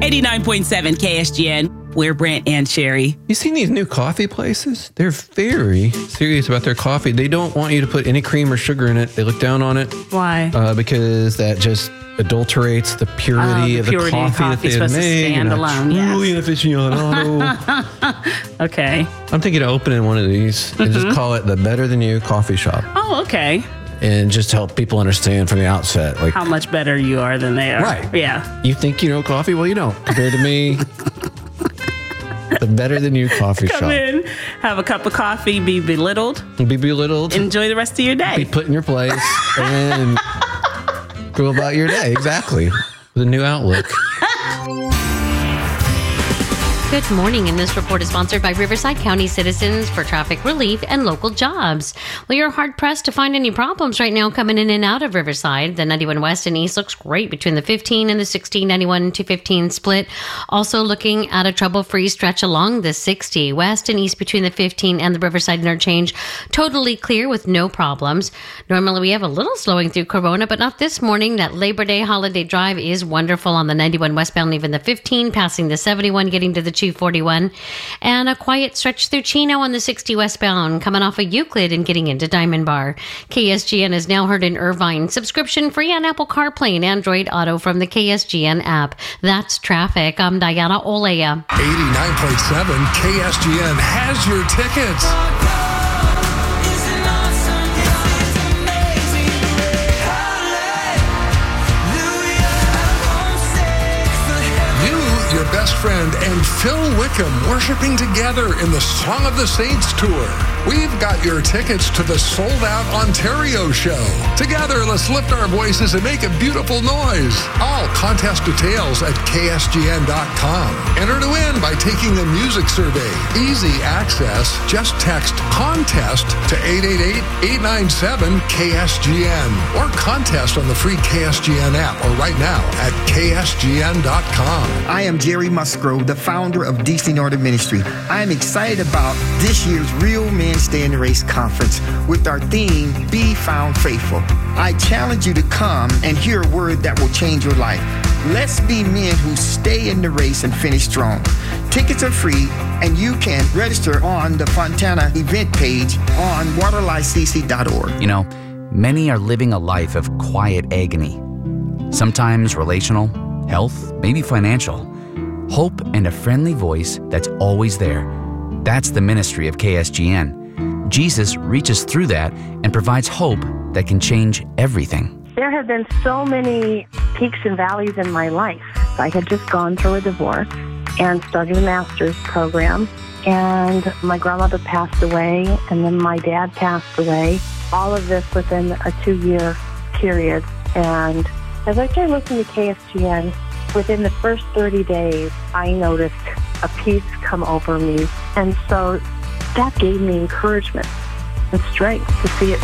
89.7 KSGN. We're Brent and Sherry. You seen these new coffee places? They're very serious about their coffee. They don't want you to put any cream or sugar in it. They look down on it. Why? Because that just adulterates the purity of the coffee that they had made. Stand alone, truly an aficionado. Okay. I'm thinking of opening one of these and just call it the Better Than You Coffee Shop. Oh, okay. And just help people understand from the outset, like How much better you are than they are. Right. Yeah. You think you know coffee? Well, you don't. Compared to me, the Better Than You Coffee Shop. Come in, have a cup of coffee, be belittled. Be belittled. Enjoy the rest of your day. Be put in your place and go about your day. Exactly. With a new outlook. Good morning, and this report is sponsored by Riverside County Citizens for Traffic Relief and Local Jobs. Well, you're hard-pressed to find any problems right now coming in and out of Riverside. The 91 West and East looks great between the 15 and the 16, 91 to 15 split. Also looking at a trouble-free stretch along the 60 West and East between the 15 and the Riverside interchange. Totally clear with no problems. Normally, we have a little slowing through Corona, but not this morning. That Labor Day holiday drive is wonderful on the 91 westbound, even the 15, passing the 71, getting to the 241, and a quiet stretch through Chino on the 60 westbound, coming off of Euclid and getting into Diamond Bar. KSGN is now heard in Irvine, subscription free on Apple CarPlay and Android Auto from the KSGN app. That's traffic. I'm Diana Olea. 89.7 KSGN has your tickets. Your best friend and Phil Wickham worshiping together in the Song of the Saints tour. We've got your tickets to the sold-out Ontario show. Together, let's lift our voices and make a beautiful noise. All contest details at ksgn.com. Enter to win by taking the music survey. Easy access. Just text CONTEST to 888-897-KSGN or contest on the free KSGN app or right now at ksgn.com. I am Jerry Musgrove, the founder of DC Northern Ministry. I am excited about this year's Real Men Stay in the Race conference with our theme, Be Found Faithful. I challenge you to come and hear a word that will change your life. Let's be men who stay in the race and finish strong. Tickets are free, and you can register on the Fontana event page on waterlifecc.org. You know, many are living a life of quiet agony. Sometimes relational, health, maybe financial. Hope and a friendly voice that's always there. That's the ministry of KSGN. Jesus reaches through that and provides hope that can change everything. There have been so many peaks and valleys in my life. I had just gone through a divorce and started a master's program, and my grandmother passed away, and then my dad passed away. All of this within a 2-year period. And as I started listening to KSGN, within the first 30 days, I noticed a peace come over me. And so that gave me encouragement and strength to see it